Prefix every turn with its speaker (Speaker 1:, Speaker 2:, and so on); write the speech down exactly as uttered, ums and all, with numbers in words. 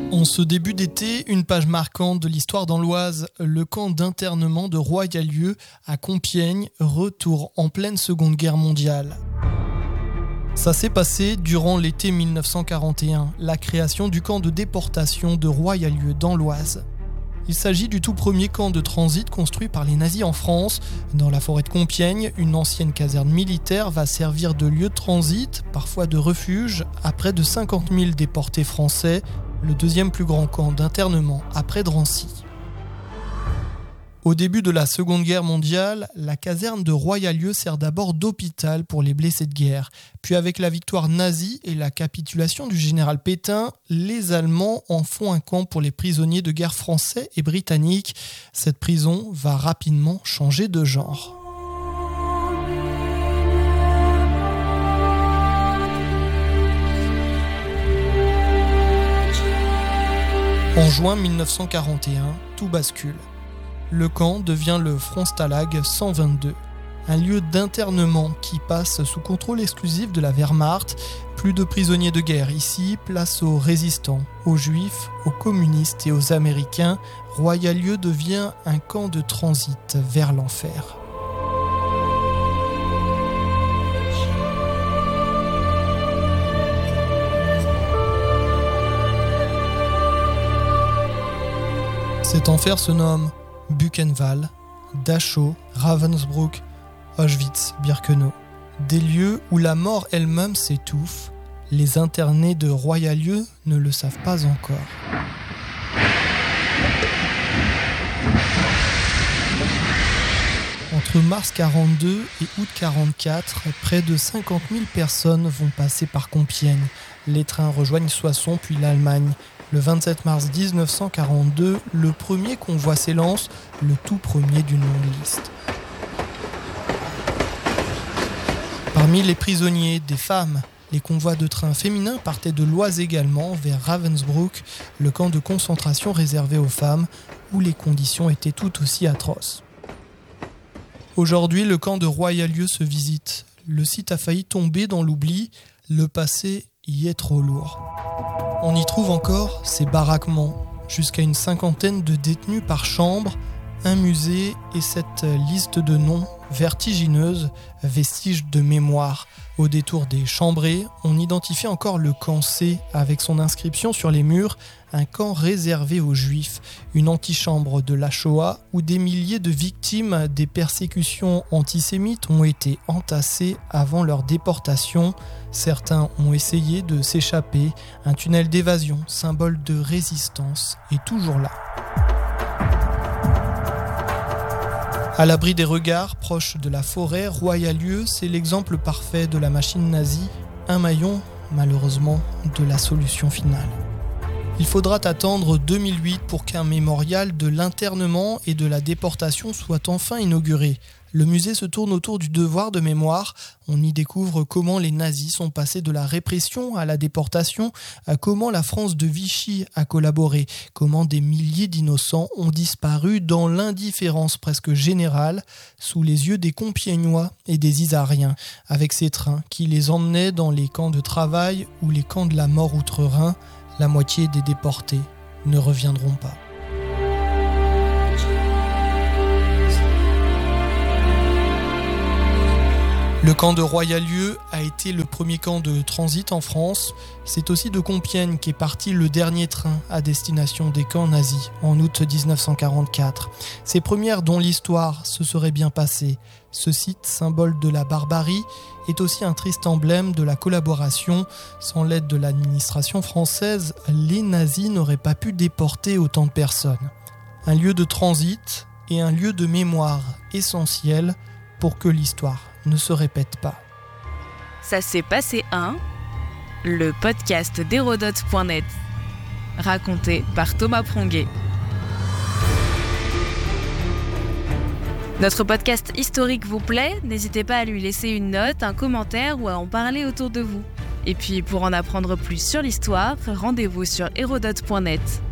Speaker 1: En ce début d'été, une page marquante de l'histoire dans l'Oise, le camp d'internement de Royalieu à Compiègne, retour en pleine Seconde Guerre mondiale. Ça s'est passé durant l'été mille neuf cent quarante et un, la création du camp de déportation de Royalieu dans l'Oise. Il s'agit du tout premier camp de transit construit par les nazis en France. Dans la forêt de Compiègne, une ancienne caserne militaire va servir de lieu de transit, parfois de refuge, à près de cinquante mille déportés français, le deuxième plus grand camp d'internement après Drancy. Au début de la Seconde Guerre mondiale, la caserne de Royalieu sert d'abord d'hôpital pour les blessés de guerre. Puis avec la victoire nazie et la capitulation du général Pétain, les Allemands en font un camp pour les prisonniers de guerre français et britanniques. Cette prison va rapidement changer de genre. En juin mille neuf cent quarante et un, tout bascule. Le camp devient le Frontstalag cent vingt-deux, un lieu d'internement qui passe sous contrôle exclusif de la Wehrmacht. Plus de prisonniers de guerre ici, place aux résistants, aux juifs, aux communistes et aux américains. Royalieu devient un camp de transit vers l'enfer. Cet enfer se nomme Buchenwald, Dachau, Ravensbrück, Auschwitz-Birkenau. Des lieux où la mort elle-même s'étouffe. Les internés de Royalieu ne le savent pas encore. Entre mars quarante-deux et août quarante-quatre, près de cinquante mille personnes vont passer par Compiègne. Les trains rejoignent Soissons puis l'Allemagne. Le vingt-sept mars dix-neuf cent quarante-deux, le premier convoi s'élance, le tout premier d'une longue liste. Parmi les prisonniers, des femmes. Les convois de trains féminins partaient de l'Oise également, vers Ravensbrück, le camp de concentration réservé aux femmes, où les conditions étaient tout aussi atroces. Aujourd'hui, le camp de Royalieu se visite. Le site a failli tomber dans l'oubli, le passé y est trop lourd. On y trouve encore ces baraquements, jusqu'à une cinquantaine de détenus par chambre, un musée et cette liste de noms vertigineuse, vestige de mémoire. Au détour des chambrées, on identifie encore le camp C avec son inscription sur les murs, un camp réservé aux Juifs, une antichambre de la Shoah où des milliers de victimes des persécutions antisémites ont été entassées avant leur déportation. Certains ont essayé de s'échapper, un tunnel d'évasion, symbole de résistance, est toujours là. À l'abri des regards, proche de la forêt, Royalieu, c'est l'exemple parfait de la machine nazie, un maillon, malheureusement, de la solution finale. Il faudra attendre deux mille huit pour qu'un mémorial de l'internement et de la déportation soit enfin inauguré. Le musée se tourne autour du devoir de mémoire. On y découvre comment les nazis sont passés de la répression à la déportation, à comment la France de Vichy a collaboré, comment des milliers d'innocents ont disparu dans l'indifférence presque générale, sous les yeux des Compiègnois et des Isariens, avec ces trains qui les emmenaient dans les camps de travail ou les camps de la mort outre-Rhin. La moitié des déportés ne reviendront pas. Le camp de Royalieu a été le premier camp de transit en France. C'est aussi de Compiègne qu'est parti le dernier train à destination des camps nazis en août dix-neuf cent quarante-quatre. Ces premières dont l'histoire se serait bien passée. Ce site, symbole de la barbarie, est aussi un triste emblème de la collaboration. Sans l'aide de l'administration française, les nazis n'auraient pas pu déporter autant de personnes. Un lieu de transit et un lieu de mémoire essentiel pour que l'histoire ne se répète pas.
Speaker 2: Ça s'est passé un, le podcast d'Hérodote point net, raconté par Thomas Pronguet. Notre podcast historique vous plaît ? N'hésitez pas à lui laisser une note, un commentaire ou à en parler autour de vous. Et puis pour en apprendre plus sur l'histoire, rendez-vous sur Hérodote point net.